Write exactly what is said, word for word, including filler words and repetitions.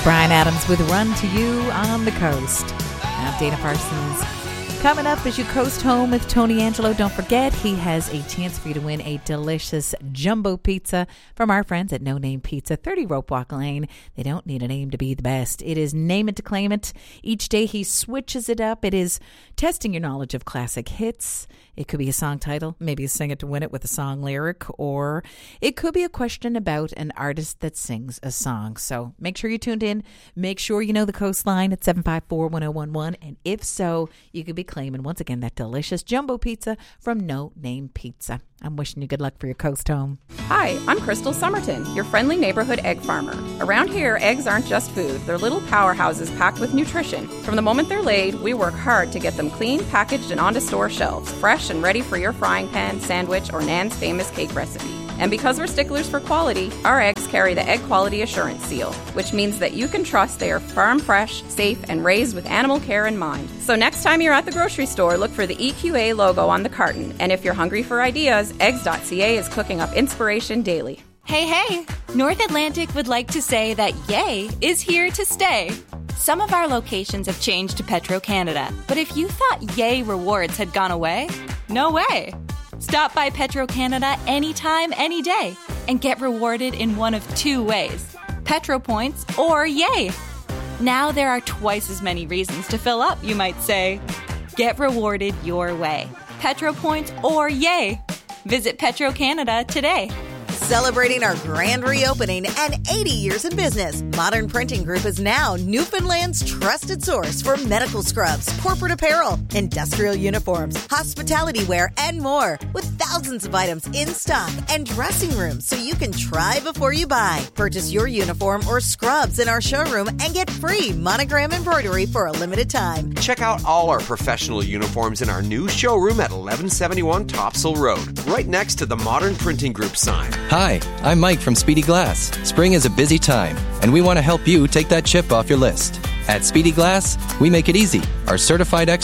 Brian Adams with Run to You on the Coast. I'm Dana Parsons. Coming up as you coast home with Tony Angelo, don't forget he has a chance for you to win a delicious jumbo pizza from our friends at No Name Pizza, thirty Rope Walk Lane. They don't need a name to be the best. It is name it to claim it. Each day he switches it up. It is testing your knowledge of classic hits. It could be a song title, maybe a Sing It to Win It with a song lyric, or it could be a question about an artist that sings a song. So make sure you tuned in. Make sure you know the coastline at seven five four, one oh one one. And if so, you could be claiming, once again, that delicious jumbo pizza from No Name Pizza. I'm wishing you good luck for your coast home. Hi, I'm Crystal Somerton, your friendly neighborhood egg farmer. Around here, eggs aren't just food. They're little powerhouses packed with nutrition. From the moment they're laid, we work hard to get them clean, packaged, and onto store shelves, fresh and ready for your frying pan, sandwich, or Nan's famous cake recipe. And because we're sticklers for quality, our eggs carry the Egg Quality Assurance Seal, which means that you can trust they are farm fresh, safe, and raised with animal care in mind. So next time you're at the grocery store, look for the E Q A logo on the carton. And if you're hungry for ideas, eggs dot c a is cooking up inspiration daily. Hey, hey! North Atlantic would like to say that Yay is here to stay. Some of our locations have changed to Petro-Canada, but if you thought Yay rewards had gone away, no way! Stop by Petro-Canada anytime, any day, and get rewarded in one of two ways, Petro Points or Yay. Now there are twice as many reasons to fill up, you might say. Get rewarded your way, Petro Points or Yay. Visit Petro-Canada today. Celebrating our grand reopening and eighty years in business, Modern Printing Group is now Newfoundland's trusted source for medical scrubs, corporate apparel, industrial uniforms, hospitality wear, and more, with thousands of items in stock and dressing rooms so you can try before you buy. Purchase your uniform or scrubs in our showroom and get free monogram embroidery for a limited time. Check out all our professional uniforms in our new showroom at eleven seventy-one Topsail Road, right next to the Modern Printing Group sign. Hi, I'm Mike from Speedy Glass. Spring is a busy time, and we want to help you take that chip off your list. At Speedy Glass, we make it easy. Our certified experts